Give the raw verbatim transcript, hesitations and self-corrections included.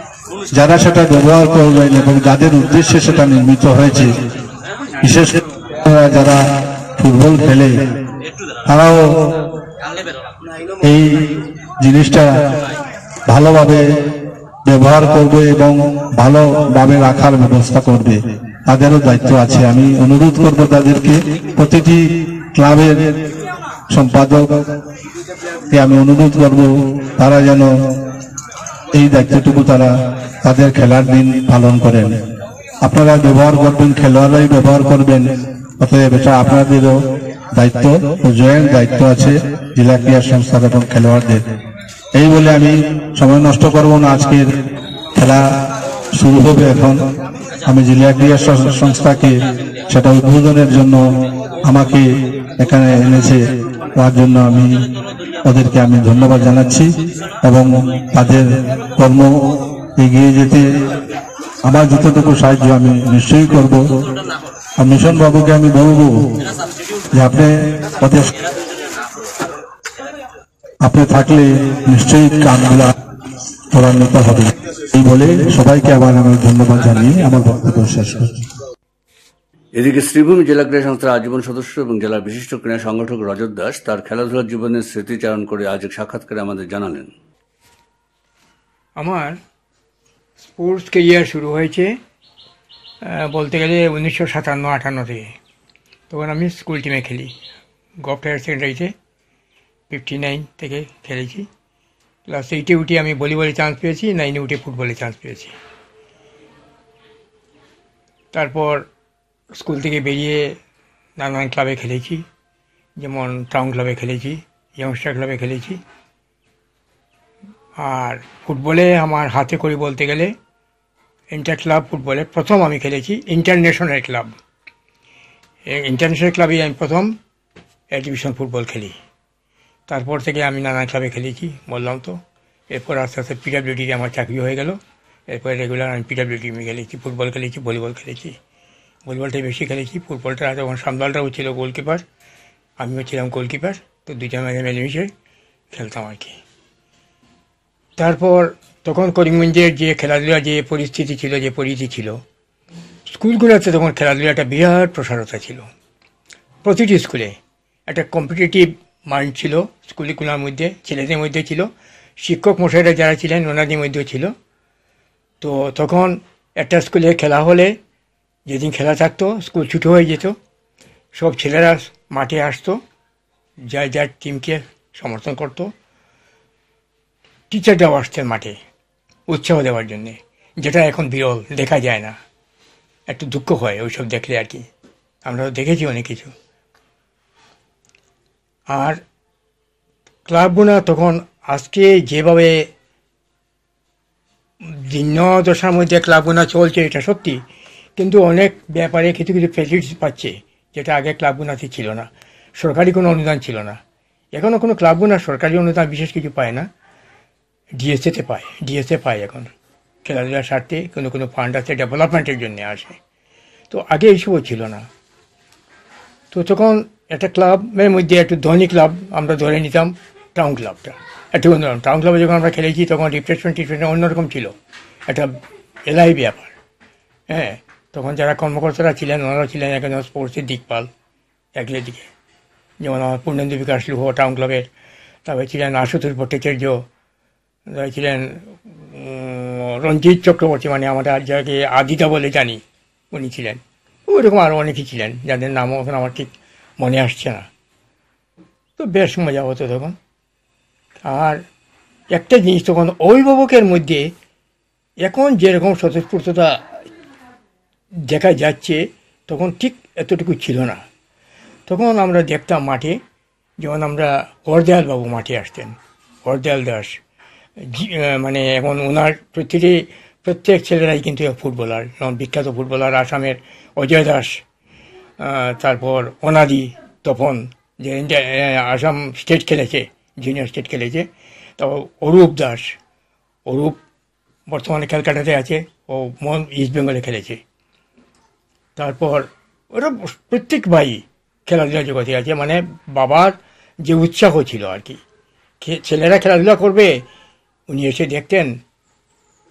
যারা সেটা ব্যবহার করবেন এবং যাদের উদ্দেশ্যে সেটা নির্মিত হয়েছে, বিশেষ করে যারা ফুটবল খেলে তারাও এই জিনিসটা ভালোভাবে ব্যবহার করবে এবং ভালোভাবে রাখার ব্যবস্থা করবে। তাদেরও দায়িত্ব আছে। আমি অনুরোধ করব তাদেরকে, প্রতিটি ক্লাবের সম্পাদককে আমি অনুরোধ করব তারা যেন এই দায়িত্বটুকু তারা তাদের খেলার দিন পালন করেন। আপনারা ব্যবহার করবেন, খেলোয়াড়রাই ব্যবহার করবেন, অতএব এটা আপনাদেরও দায়িত্ব, জয়েন্ট দায়িত্ব আছে জেলা ক্রীড়া সংস্থার এবং খেলোয়াড়দের। এই বলে আমি সময় নষ্ট করব না, আজকের খেলা শুরু হবে এখন। আমি জেলা ক্রীড়া সংস্থাকে সেটা উদ্বোধনের জন্য আমাকে এখানে এনেছে, তার জন্য আমি ওদেরকে আমি ধন্যবাদ জানাচ্ছি এবং তাদের কর্ম এগিয়ে যেতে আমার যতটুকু সাহায্য আমি নিশ্চয়ই করব। আর মিশন বাবুকে আমি বলবো যে আপনি আপনি থাকলে নিশ্চয়ই কামগুলা ত্বরান্বিত হবে। এই বলে সবাইকে আবার আমি ধন্যবাদ জানিয়ে আমার বক্তব্য শেষ করছি। এদিকে শ্রীভূমি জেলা ক্রীড়া সংস্থার আজীবন সদস্য এবং জেলার বিশিষ্ট ক্রীড়া সংগঠক রজত দাস তার খেলাধুলার জীবনের স্মৃতিচারণ করে আজ এক সাক্ষাৎকারে আমাদের জানালেন। আমার স্পোর্টস কেরিয়ার শুরু হয়েছে বলতে গেলে উনিশশো সাতান্ন আটান্ন থেকে। তখন আমি স্কুল টিমে খেলি, গভ হায়ার সেকেন্ডারিতে ফিফটি নাইন থেকে খেলেছি। ক্লাস এইটে উঠে আমি ভলিবলে চান্স পেয়েছি, নাইনে উঠে ফুটবলে চান্স পেয়েছি। তারপর স্কুল থেকে বেরিয়ে নানান ক্লাবে খেলেছি, যেমন টাউন ক্লাবে খেলেছি, ইয়ংস্টার ক্লাবে খেলেছি। আর ফুটবলে আমার হাতে করি বলতে গেলে ইন্টার ক্লাব ফুটবলে প্রথম আমি খেলেছি ইন্টারন্যাশনাল ক্লাব। ইন্টারন্যাশনাল ক্লাবে আমি প্রথম এক্সিবিশন ফুটবল খেলি। তারপর থেকে আমি নানা ক্লাবে খেলেছি, বললাম তো। এরপর আস্তে আস্তে পিডাব্লিউডিতে আমার চাকরি হয়ে গেল। এরপরে রেগুলার আমি পিডাব্লিউডি খেলেছি, ফুটবল খেলেছি, ভলিবল খেলেছি। ভলিবলটাই বেশি খেলেছি। ফুটবলটা তখন সামলালটাও ছিল গোলকিপার, আমিও ছিলাম গোলকিপার, তো দুইটা মাঝে মিলেমিশে খেলতাম আর কি। তারপর তখন করিমগঞ্জের যে খেলাধুলা যে পরিস্থিতি ছিল, যে পরিধি ছিল, স্কুলগুলোতে তখন খেলাধুলাটা বিরাট প্রসারতা ছিল। প্রতিটি স্কুলে একটা কম্পিটিটিভ মাইন্ড ছিল স্কুলগুলোর মধ্যে, ছেলেদের মধ্যে ছিল, শিক্ষক মশাইরা যারা ছিলেন ওনাদের মধ্যেও ছিল। তো তখন একটা স্কুলে খেলা হলে যেদিন খেলা থাকতো স্কুল ছুটি হয়ে যেত, সব ছেলেরা মাঠে আসতো, যার যার টিমকে সমর্থন করতো। টিচাররাও আসতেন মাঠে উৎসাহ দেওয়ার জন্যে, যেটা এখন বিরল, দেখা যায় না। একটু দুঃখ হয় ওইসব দেখলে আর কি। আমরা দেখেছি অনেক কিছু। আর ক্লাবগুলো তখন আজকে যেভাবে জীর্ণ দশার মধ্যে ক্লাবগুলো চলছে এটা সত্যি, কিন্তু অনেক ব্যাপারে কিছু কিছু ফেসিলিটিস পাচ্ছে যেটা আগে ক্লাবগুলোতে ছিল না। সরকারি কোনো অনুদান ছিল না। এখনও কোনো ক্লাবগুলো সরকারি অনুদান বিশেষ কিছু পায় না, ডিএসএতে পায়, ডিএসএ পায় এখন খেলাধুলার স্বার্থে। কোনো কোনো ফান্ড আছে ডেভেলপমেন্টের জন্য আসে, তো আগে এইসবও ছিল না। তো তখন একটা ক্লাবের মধ্যে একটু ধনী ক্লাব আমরা ধরে নিতাম টাউন ক্লাবটা। একটু টাউন ক্লাবে যখন আমরা খেলেছি তখন রিফ্রেশমেন্ট টিফ্রেশমেন্ট অন্যরকম ছিল, একটা এলাই ব্যাপার। হ্যাঁ, তখন যারা কর্মকর্তারা ছিলেন ওনারা ছিলেন এখন স্পোর্টসের দিকপাল একলে দিকে, যেমন আমার পূর্ণেন্দু বিকাশ লুহ টাউন ক্লাবের, তারপরে ছিলেন আশুতোষ ভট্টাচার্য, ছিলেন রঞ্জিত চক্রবর্তী, মানে আমাদের যাকে আদিতা বলে জানি উনি ছিলেন। ওইরকম আরও অনেকেই ছিলেন যাদের নামও এখন আমার ঠিক মনে আসছে না। তো বেশ মজা হতো তখন। আর একটা জিনিস, তখন অভিভাবকের মধ্যে এখন যেরকম স্বতঃস্ফূর্ততা দেখা যাচ্ছে তখন ঠিক এতটুকু ছিল না। তখন আমরা দেখতাম মাঠে, যেমন আমরা হরদয়াল বাবু মাঠে আসতেন, হরদয়াল দাস, মানে এখন ওনার প্রতিটি প্রত্যেক ছেলেরাই কিন্তু ফুটবলার, যেমন বিখ্যাত ফুটবলার আসামের অজয় দাস, তারপর অনাদি তপন যে আসাম স্টেট খেলেছে, জুনিয়র স্টেট খেলেছে, তারপর অরূপ দাস, অরূপ বর্তমানে ক্যালকাটাতে আছে, ও মন ইস্ট বেঙ্গলে খেলেছে। তারপর ওরা প্রত্যেক ভাই খেলাধুলা জগতে আছে, মানে বাবার যে উৎসাহ ছিল আর কি, ছেলেরা খেলাধুলা করবে উনি এসে দেখতেন